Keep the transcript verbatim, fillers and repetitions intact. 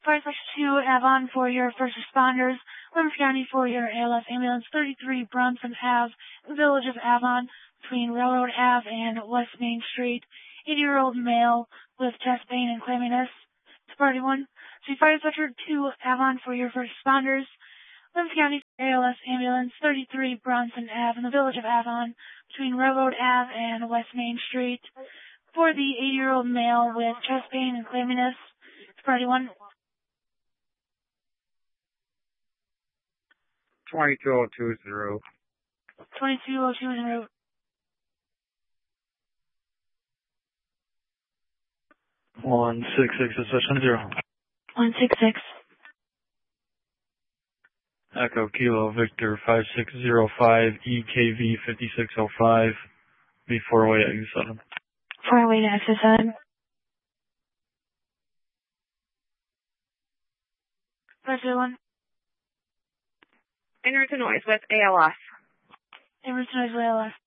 Fire Station two, Avon for your first responders. Plymouth County for your A L S ambulance. thirty-three Bronson Ave, Village of Avon, between Railroad Ave and West Main Street. eighty-year-old male with chest pain and clamminess. It's party one. So Fire Station two, Avon for your first responders. Plymouth County A L S ambulance. thirty-three Bronson Ave in the Village of Avon, between Railroad Ave and West Main Street. For the eighty-year-old male with chest pain and clamminess. It's party one. twenty-two oh two zero. twenty-two oh two zero. one six six, accession zero. one six six. Echo Kilo Victor five six zero five E K V fifty-six oh five. Be four away to exit seven. four away to exit seven. five zero one. Enter to noise with A L S. Enter to noise with A L S.